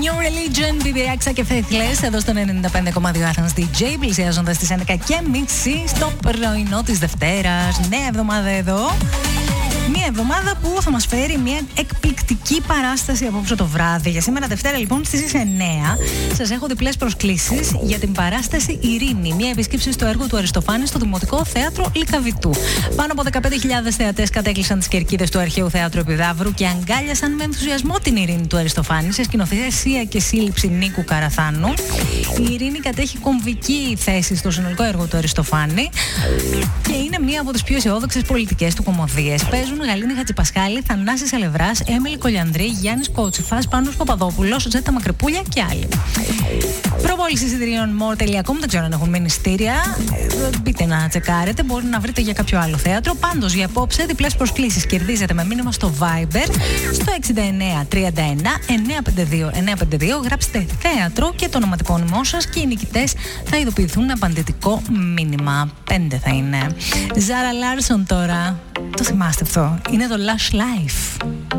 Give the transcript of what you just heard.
New Religion, BB Rexha και Faithless εδώ στο 95,2 Athens DJ, πλησιάζοντας τις 11:30 στο πρωινό της Δευτέρας. Νέα εβδομάδα εδώ. Μια εβδομάδα που θα μας φέρει μια εκπληκτική παράσταση απόψε το βράδυ. Για σήμερα Δευτέρα λοιπόν στις 9 σας έχω διπλές προσκλήσεις για την παράσταση Ειρήνη. Μια επίσκεψη στο έργο του Αριστοφάνη στο Δημοτικό Θέατρο Λυκαβητού. Πάνω από 15.000 θεατές κατέκλυσαν τις κερκίδες του Αρχαίου Θεάτρου Επιδαύρου και αγκάλιασαν με ενθουσιασμό την Ειρήνη του Αριστοφάνη σε σκηνοθεσία και σύλληψη Νίκου Καραθάνου. Η Ειρήνη κατέχει κομβική θέση στο συνολικό έργο του Αριστοφάνη και είναι μία από τις πιο αισιόδοξες πολιτικές του κωμωδίες. Παίζουν Γαλήνη Χατζηπασχάλη, Θανάσης Αλευράς, Έμιλη Κολιανδρή, Γιάννης Κότσιφας, Πάνος Παπαδόπουλος, Ζέτα Μακρυπούλια και άλλοι. Προπόληση εισιτηρίων more.com, δεν ξέρω αν έχουν μείνει εισιτήρια. Μπείτε να τσεκάρετε, μπορεί να βρείτε για κάποιο άλλο θέατρο. Πάντως για απόψε, διπλές προσκλήσεις κερδίζετε με μήνυμα στο Viber στο 6931-952-952. Γράψτε θέατρο και το ονοματεπώνυμό σας και οι νικητές θα ειδοποιηθούν με απαντητικό μήνυμα. 5 θα είναι. Ζάρα Λάρσον τώρα. Το θυμάστε αυτό. Είναι το Lush Life.